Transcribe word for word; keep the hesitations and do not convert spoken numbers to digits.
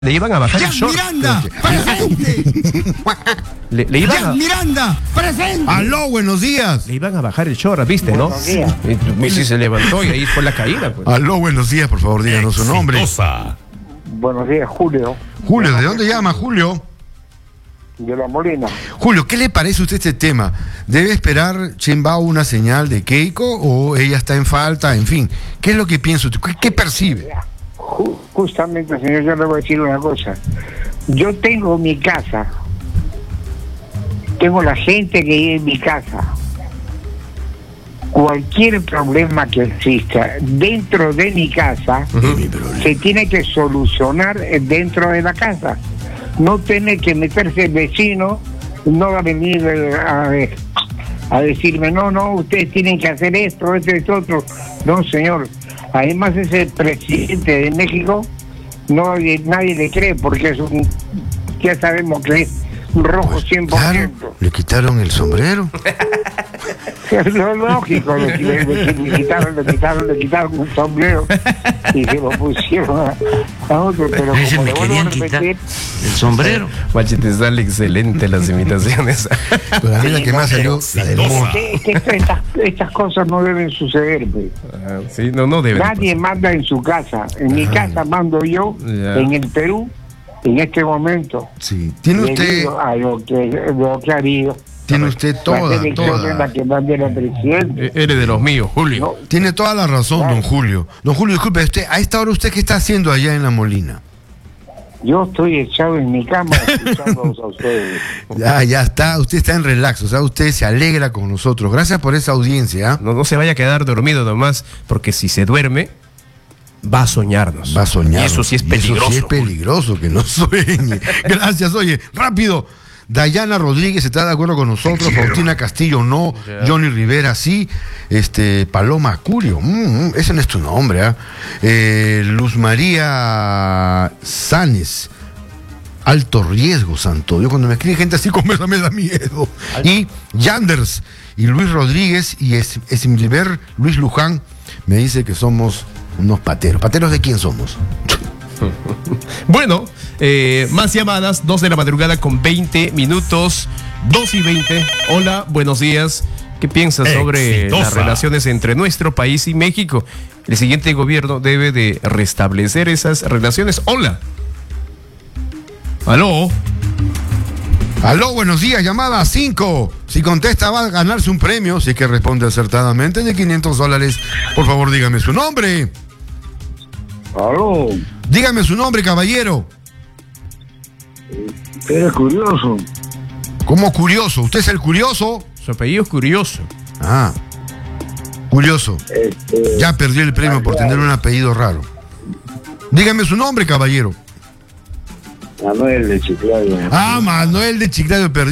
Le iban a bajar ¡Jack el short. Miranda, presente! Le, le iban ¡Jack a, Miranda, presente! Aló, buenos días. le iban a bajar el short, ¿viste, no? Buenos días. Y Messi se levantó y ahí fue la caída, pues. Aló, buenos días, por favor, díganos su nombre. Exitosa. Buenos días, Julio. Julio, ¿de dónde llama, Julio? De La Molina. Julio, ¿qué le parece a usted este tema? ¿Debe esperar Sheinbaum una señal de Keiko o ella está en falta? En fin, ¿qué es lo que piensa usted? ¿Qué, qué percibe? Ju- justamente, señor, yo le voy a decir una cosa. Yo tengo mi casa. Tengo la gente que vive en mi casa. Cualquier problema que exista dentro de mi casa se tiene que solucionar dentro de la casa. No tiene que meterse el vecino, no va a venir a, a decirme, no, no, ustedes tienen que hacer esto, esto, esto, otro. No, señor. Además, ese presidente de México, no nadie le cree porque es un, ya sabemos que es un rojo Pues, cien por ciento. claro, le quitaron el sombrero. Es lo lógico, le, le- le- le quitaron, le quitaron, le quitaron un sombrero y se lo pusieron a, a otro, pero Ese como me le vuelvo a querían repetir, quitar el sombrero. Guachi, te sale excelente las imitaciones. Pero a mí la que más salió, la del mono. que- que esto- estas, estas cosas no deben suceder, pues. Ah, sí, no, no debe. Nadie manda en su casa, en mi casa mando yo, Ya. en el Perú, en este momento, Sí, tiene usted, debido a lo que, lo que ha habido. tiene usted La toda, selección es la toda, que mande la presidente. Eh, Eres de los míos, Julio. No, tiene toda la razón, don Julio. Don Julio, disculpe, usted, a esta hora usted qué está haciendo allá en La Molina. yo estoy echado en mi cama escuchándolos a ustedes. Ya, ya está, usted está en relax, o sea, usted se alegra con nosotros. Gracias por esa audiencia, ¿ah? No, no se vaya a quedar dormido nomás, porque si se duerme, va a soñarnos. Va a soñar. Y eso sí es Y peligroso. Eso sí es peligroso, que no sueñe. Gracias, oye, rápido. Dayana Rodríguez está de acuerdo con nosotros, Faustina Castillo no, Ya. Johnny Rivera sí, este Paloma Curio, mm, mm, ese no es tu nombre, ¿ah? Eh, Luz María Sanes, alto riesgo, santo Dios, cuando me escribe gente así como esa me da miedo. Y Yanders y Luis Rodríguez y Es- Esmiliber Luis Luján me dice que somos unos pateros. ¿Pateros de quién somos? Bueno, eh, más llamadas, dos de la madrugada con veinte minutos, dos y veinte. Hola, buenos días. ¿Qué piensas sobre Exitosa. las relaciones entre nuestro país y México? El siguiente gobierno debe de restablecer esas relaciones. Hola. Aló. Aló, buenos días, llamada cinco. Si contesta va a ganarse un premio, si es que responde acertadamente, de quinientos dólares. Por favor, dígame su nombre. Aló, Dígame su nombre, caballero. eres curioso. Como curioso, ¿usted es el curioso? Su apellido es curioso. Ah, curioso. Este, Ya perdió el premio por tener un apellido raro. Dígame su nombre, caballero. Manuel de Chiclayo. Ah, Manuel de Chiclayo perdió.